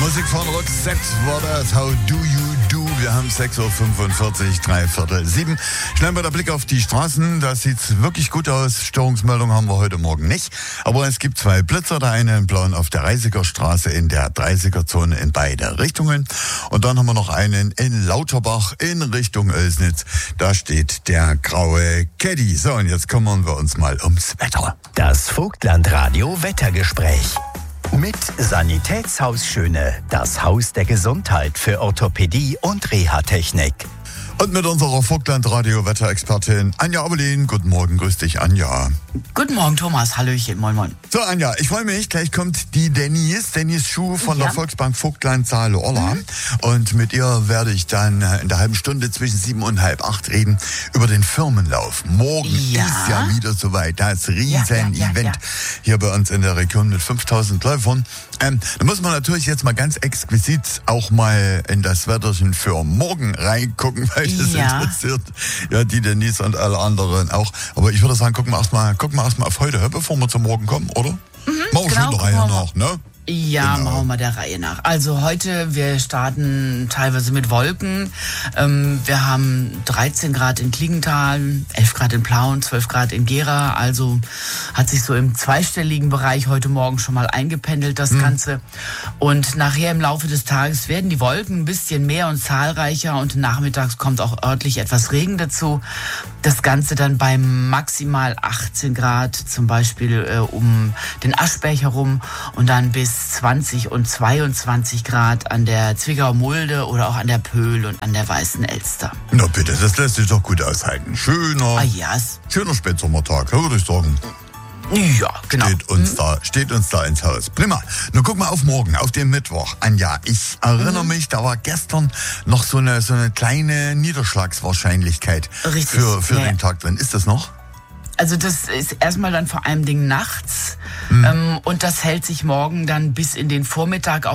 Musik von Roxette war das. How do you do? Wir haben 6.45 Uhr, 6:45. Schnell mal der Blick auf die Straßen. Da sieht's wirklich gut aus. Störungsmeldung haben wir heute Morgen nicht. Aber es gibt 2 Blitzer. Der eine in Blauen auf der Reisiger Straße in der 30er-Zone in beide Richtungen. Und dann haben wir noch einen in Lauterbach in Richtung Oelsnitz. Da steht der graue Caddy. So, und jetzt kümmern wir uns mal ums Wetter. Das Vogtlandradio Wettergespräch. Mit Sanitätshaus Schöne, das Haus der Gesundheit für Orthopädie und Reha-Technik. Und mit unserer Vogtland-Radio-Wetterexpertin Anja Abelin. Guten Morgen, grüß dich, Anja. Guten Morgen, Thomas. Hallöchen, moin, moin. So, Anja, ich freue mich. Gleich kommt die Denise Schuh von der Volksbank Vogtland Saale-Orla. Und mit ihr werde ich dann in der halben Stunde zwischen 7 und halb 8 reden über den Firmenlauf. Morgen ist ja wieder soweit. Das Riesen-Event hier bei uns in der Region mit 5000 Läufern. Da muss man natürlich jetzt mal ganz exquisit auch mal in das Wetterchen für morgen reingucken, weil das interessiert ja die Denise und alle anderen auch. Aber ich würde sagen, gucken wir erstmal auf heute, bevor wir zum Morgen kommen, oder? Machen wir schon der Reihe nach, ne? Ja, genau. Machen wir der Reihe nach. Also heute, wir starten teilweise mit Wolken. Wir haben 13 Grad in Klingenthal, 11 Grad in Plauen, 12 Grad in Gera. Also hat sich so im zweistelligen Bereich heute Morgen schon mal eingependelt, das Ganze. Und nachher im Laufe des Tages werden die Wolken ein bisschen mehr und zahlreicher und nachmittags kommt auch örtlich etwas Regen dazu. Das Ganze dann bei maximal 18 Grad, zum Beispiel um den Aschberg herum und dann bis 20 und 22 Grad an der Zwickauer Mulde oder auch an der Pöhl und an der Weißen Elster. Na bitte, das lässt sich doch gut aushalten. Schöner Spätsommertag, würde ich sagen. Ja, genau. Steht uns da ins Haus. Prima. Nun guck mal auf morgen, auf den Mittwoch. Anja, ich erinnere mich, da war gestern noch so eine kleine Niederschlagswahrscheinlichkeit für den Tag drin. Ist das noch? Also das ist erstmal dann vor allem nachts und das hält sich morgen dann bis in den Vormittag